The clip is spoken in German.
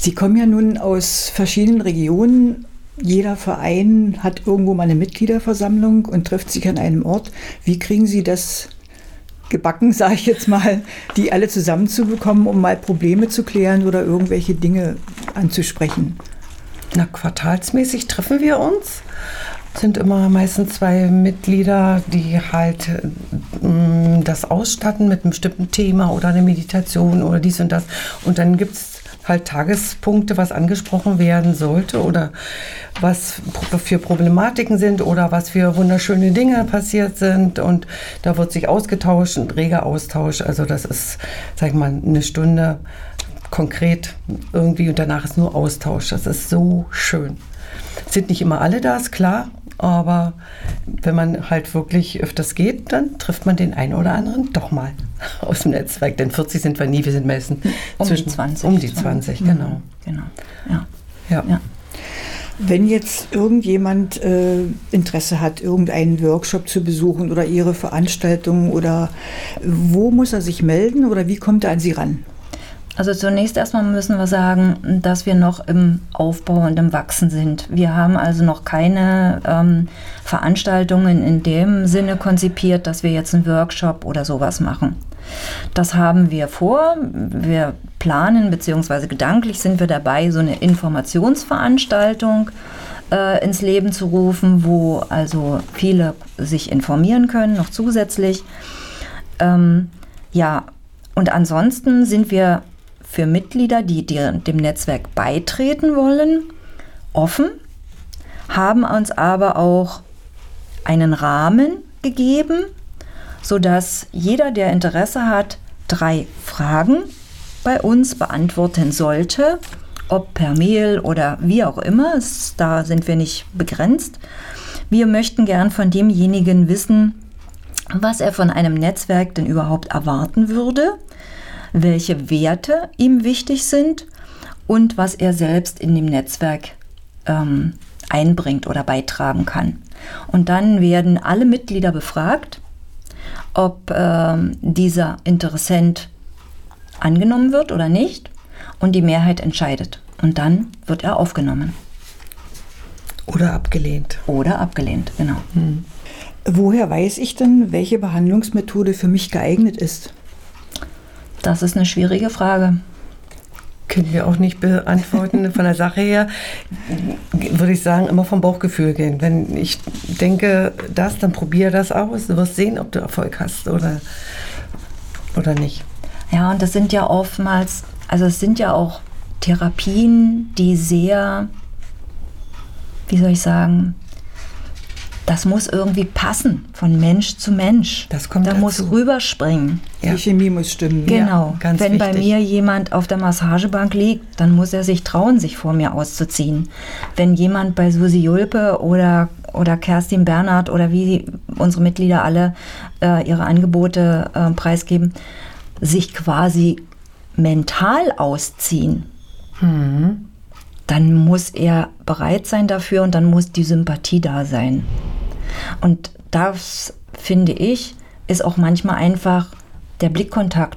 Sie kommen ja nun aus verschiedenen Regionen. Jeder Verein hat irgendwo mal eine Mitgliederversammlung und trifft sich an einem Ort. Wie kriegen Sie das gebacken, sage ich jetzt mal, die alle zusammenzubekommen, um mal Probleme zu klären oder irgendwelche Dinge anzusprechen? Na, quartalsmäßig treffen wir uns. Sind immer meistens 2 Mitglieder, die halt das ausstatten mit einem bestimmten Thema oder eine Meditation oder dies und das. Und dann gibt es halt Tagespunkte, was angesprochen werden sollte oder was für Problematiken sind oder was für wunderschöne Dinge passiert sind. Und da wird sich ausgetauscht, ein reger Austausch. Also das ist, sag ich mal, eine Stunde konkret irgendwie und danach ist nur Austausch. Das ist so schön. Sind nicht immer alle da, ist klar. Aber wenn man halt wirklich öfters geht, dann trifft man den einen oder anderen doch mal aus dem Netzwerk. Denn 40 sind wir nie, wir sind meistens zwischen 20. Um die 20, genau. Genau. Ja. Wenn jetzt irgendjemand Interesse hat, irgendeinen Workshop zu besuchen oder Ihre Veranstaltung, oder wo muss er sich melden oder wie kommt er an Sie ran? Also zunächst erstmal müssen wir sagen, dass wir noch im Aufbau und im Wachsen sind. Wir haben also noch keine Veranstaltungen in dem Sinne konzipiert, dass wir jetzt einen Workshop oder sowas machen. Das haben wir vor. Wir planen, beziehungsweise gedanklich sind wir dabei, so eine Informationsveranstaltung ins Leben zu rufen, wo also viele sich informieren können, noch zusätzlich. Und ansonsten sind wir für Mitglieder, die dem Netzwerk beitreten wollen, offen, haben uns aber auch einen Rahmen gegeben, sodass jeder, der Interesse hat, 3 Fragen bei uns beantworten sollte, ob per Mail oder wie auch immer, da sind wir nicht begrenzt. Wir möchten gern von demjenigen wissen, was er von einem Netzwerk denn überhaupt erwarten würde, welche Werte ihm wichtig sind und was er selbst in dem Netzwerk einbringt oder beitragen kann. Und dann werden alle Mitglieder befragt, ob dieser Interessent angenommen wird oder nicht, und die Mehrheit entscheidet. Und dann wird er aufgenommen. Oder abgelehnt. Oder abgelehnt, genau. Woher weiß ich denn, welche Behandlungsmethode für mich geeignet ist? Das ist eine schwierige Frage. Können wir auch nicht beantworten. Von der Sache her würde ich sagen, immer vom Bauchgefühl gehen. Wenn ich denke, dann probiere das aus. Du wirst sehen, ob du Erfolg hast oder nicht. Ja, und das sind ja oftmals, also es sind ja auch Therapien, die sehr, wie soll ich sagen, das muss irgendwie passen, von Mensch zu Mensch. Das kommt da dazu. muss rüberspringen. Die Chemie muss stimmen. Genau. Ja, ganz Wenn wichtig. bei mir jemand auf der Massagebank liegt, dann muss er sich trauen, sich vor mir auszuziehen. Wenn jemand bei Susi Julpe oder Kerstin Bernhard oder wie unsere Mitglieder alle ihre Angebote preisgeben, sich quasi mental ausziehen, dann muss er bereit sein dafür und dann muss die Sympathie da sein. Und das, finde ich, ist auch manchmal einfach der Blickkontakt